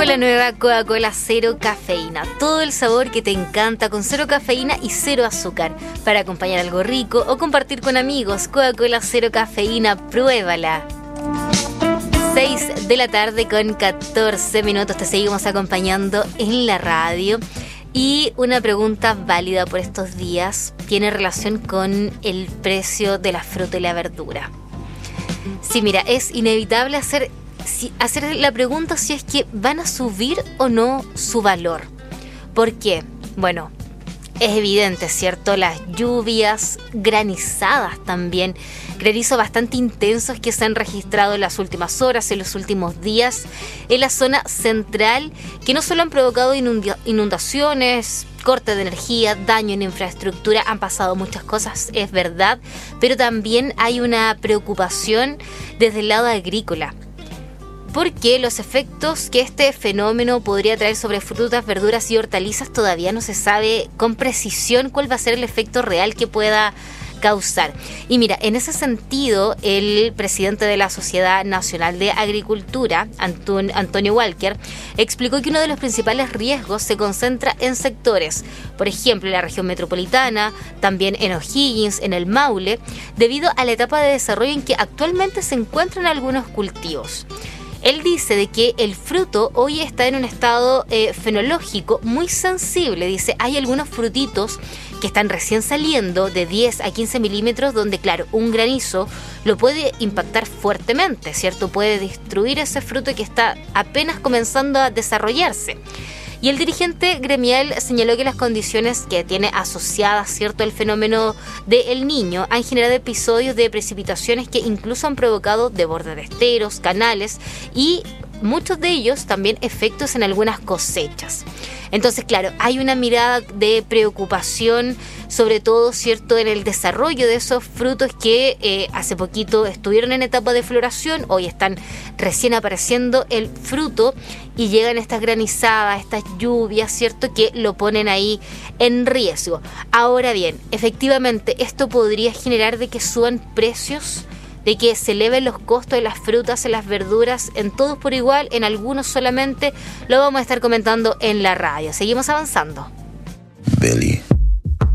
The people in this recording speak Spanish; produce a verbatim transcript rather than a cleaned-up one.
la nueva Coca-Cola Cero Cafeína. Todo el sabor que te encanta con cero cafeína y cero azúcar. Para acompañar algo rico o compartir con amigos. Coca-Cola Cero Cafeína, pruébala. seis de la tarde con catorce minutos. Te seguimos acompañando en la radio. Y una pregunta válida por estos días tiene relación con el precio de la fruta y la verdura. Sí, mira, es inevitable hacer... Si, hacer la pregunta si es que van a subir o no su valor. ¿Por qué? Bueno, es evidente, ¿cierto? Las lluvias, granizadas también, granizos bastante intensos que se han registrado en las últimas horas, en los últimos días, en la zona central, que no solo han provocado inunda- inundaciones, corte de energía, daño en infraestructura, han pasado muchas cosas, es verdad, pero también hay una preocupación desde el lado agrícola. Porque los efectos que este fenómeno podría traer sobre frutas, verduras y hortalizas todavía no se sabe con precisión cuál va a ser el efecto real que pueda causar. Y mira, en ese sentido, el presidente de la Sociedad Nacional de Agricultura, Anton, Antonio Walker, explicó que uno de los principales riesgos se concentra en sectores, por ejemplo, en la región metropolitana, también en O'Higgins, en el Maule, debido a la etapa de desarrollo en que actualmente se encuentran algunos cultivos. Él dice de que el fruto hoy está en un estado eh, fenológico muy sensible. Dice, hay algunos frutitos que están recién saliendo de diez a quince milímetros donde, claro, un granizo lo puede impactar fuertemente, ¿cierto? Puede destruir ese fruto que está apenas comenzando a desarrollarse. Y el dirigente gremial señaló que las condiciones que tiene asociadas, ¿cierto?, el fenómeno de El Niño han generado episodios de precipitaciones que incluso han provocado desbordes de esteros, canales y muchos de ellos también efectos en algunas cosechas. Entonces, claro, hay una mirada de preocupación, sobre todo, ¿cierto?, en el desarrollo de esos frutos que eh, hace poquito estuvieron en etapa de floración, hoy están recién apareciendo el fruto y llegan estas granizadas, estas lluvias, ¿cierto?, que lo ponen ahí en riesgo. Ahora bien, efectivamente, esto podría generar de que suban precios, de que se eleven los costos de las frutas, en las verduras, en todos por igual, en algunos solamente. Lo vamos a estar comentando en la radio. Seguimos avanzando. Billy.